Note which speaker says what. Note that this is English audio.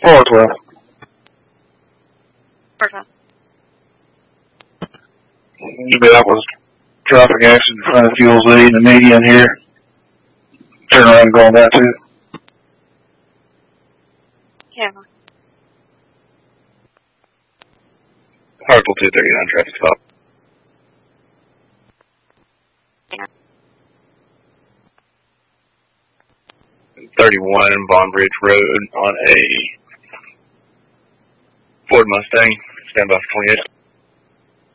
Speaker 1: 412.
Speaker 2: 412.
Speaker 1: Maybe that was traffic accident in front of Fuel Z in the median here. Turn around and go on that too.
Speaker 2: Yeah.
Speaker 3: Hartsville 239 traffic stop.
Speaker 2: Yeah.
Speaker 3: 31 Bond Bridge Road on a Ford Mustang. Stand by for 28.